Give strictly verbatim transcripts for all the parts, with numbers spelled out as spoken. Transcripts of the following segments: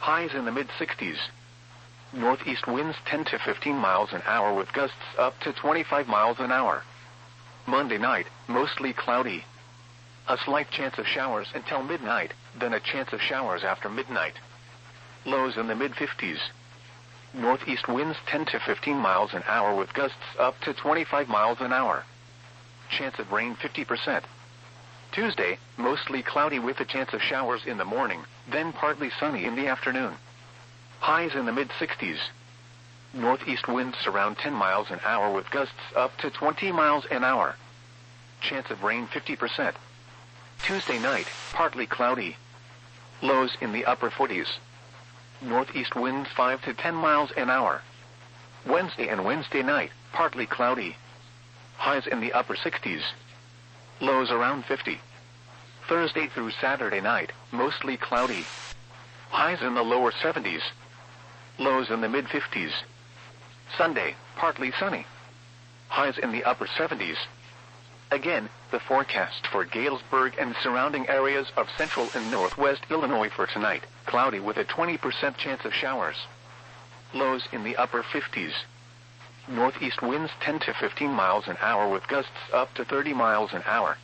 Highs in the mid sixties. Northeast winds ten to fifteen miles an hour with gusts up to twenty-five miles an hour. Monday night, mostly cloudy. A slight chance of showers until midnight, then a chance of showers after midnight. Lows in the mid fifties. Northeast winds ten to fifteen miles an hour with gusts up to twenty-five miles an hour. Chance of rain fifty percent. Tuesday, mostly cloudy with a chance of showers in the morning, then partly sunny in the afternoon. Highs in the mid sixties. Northeast winds around ten miles an hour with gusts up to twenty miles an hour. Chance of rain fifty percent. Tuesday night, partly cloudy. Lows in the upper forties. Northeast winds five to ten miles an hour. Wednesday and Wednesday night, partly cloudy. Highs in the upper sixties. Lows around fifty. Thursday through Saturday night, mostly cloudy. Highs in the lower seventies. Lows in the mid fifties. Sunday, partly sunny. Highs in the upper seventies. Again, the forecast for Galesburg and surrounding areas of central and northwest Illinois for tonight, cloudy with a twenty percent chance of showers. Lows in the upper fifties. Northeast winds ten to fifteen miles an hour with gusts up to thirty miles an hour.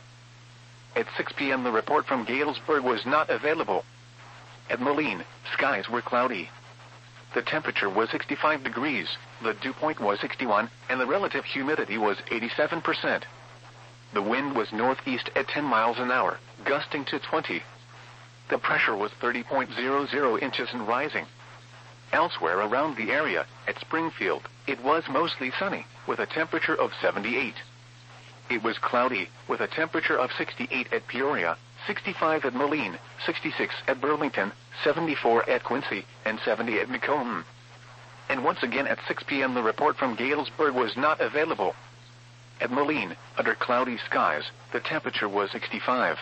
At six p m the report from Galesburg was not available. At Moline, skies were cloudy. The temperature was sixty-five degrees, the dew point was sixty-one, and the relative humidity was eighty-seven percent. The wind was northeast at ten miles an hour, gusting to twenty. The pressure was thirty point zero zero inches and rising. Elsewhere around the area, at Springfield, it was mostly sunny, with a temperature of seventy-eight. It was cloudy, with a temperature of sixty-eight at Peoria, sixty-five at Moline, sixty-six at Burlington, seventy-four at Quincy, and seventy at Macomb. And once again at six p m the report from Galesburg was not available. At Moline, under cloudy skies, the temperature was sixty-five.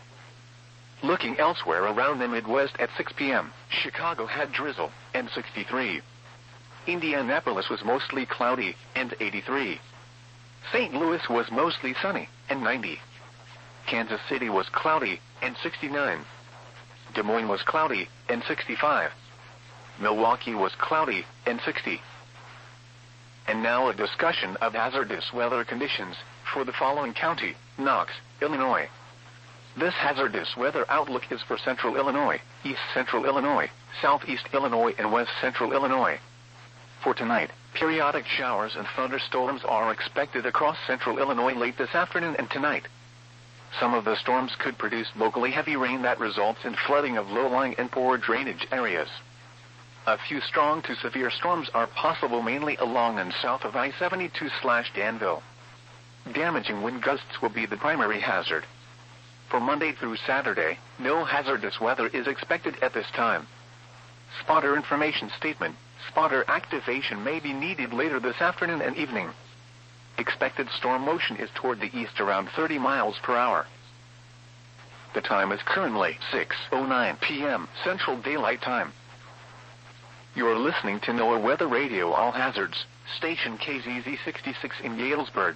Looking elsewhere around the Midwest at six p m, Chicago had drizzle, and sixty-three. Indianapolis was mostly cloudy, and eighty-three. Saint Louis was mostly sunny, and ninety. Kansas City was cloudy, and sixty-nine. Des Moines was cloudy, and sixty-five. Milwaukee was cloudy, and sixty. And now a discussion of hazardous weather conditions for the following county, Knox, Illinois. This hazardous weather outlook is for central Illinois, east central Illinois, southeast Illinois, and west central Illinois. For tonight, periodic showers and thunderstorms are expected across central Illinois late this afternoon and tonight. Some of the storms could produce locally heavy rain that results in flooding of low-lying and poor drainage areas. A few strong to severe storms are possible mainly along and south of I seventy-two slash Danville. Damaging wind gusts will be the primary hazard. For Monday through Saturday, no hazardous weather is expected at this time. Spotter information statement. Spotter activation may be needed later this afternoon and evening. Expected storm motion is toward the east around thirty miles per hour. The time is currently six oh nine p m Central Daylight Time. You're listening to NOAA Weather Radio All Hazards, station K Z Z sixty-six in Galesburg.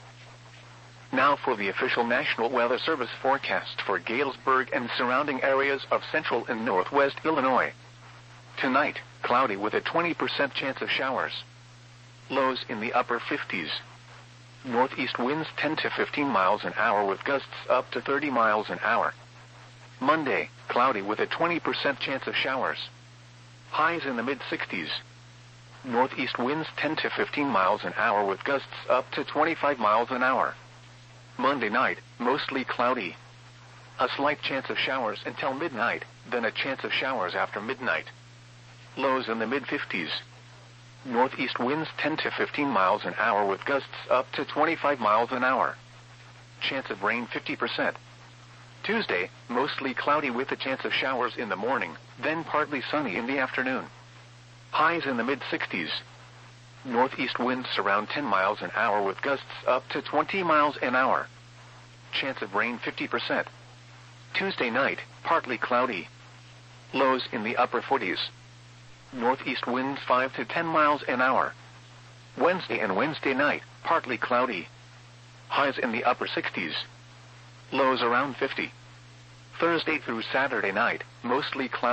Now for the official National Weather Service forecast for Galesburg and surrounding areas of central and northwest Illinois. Tonight, cloudy with a twenty percent chance of showers. Lows in the upper fifties. Northeast winds ten to fifteen miles an hour with gusts up to thirty miles an hour. Monday, cloudy with a twenty percent chance of showers. Highs in the mid sixties. Northeast winds ten to fifteen miles an hour with gusts up to twenty-five miles an hour. Monday night, mostly cloudy. A slight chance of showers until midnight, then a chance of showers after midnight. Lows in the mid fifties. Northeast winds ten to fifteen miles an hour with gusts up to twenty-five miles an hour. Chance of rain fifty percent. Tuesday, mostly cloudy with a chance of showers in the morning, then partly sunny in the afternoon. Highs in the mid sixties. Northeast winds around ten miles an hour with gusts up to twenty miles an hour. Chance of rain fifty percent. Tuesday night, partly cloudy. Lows in the upper forties. Northeast winds five to ten miles an hour. Wednesday and Wednesday night, partly cloudy. Highs in the upper sixties. Lows around fifty. Thursday through Saturday night, mostly cloudy.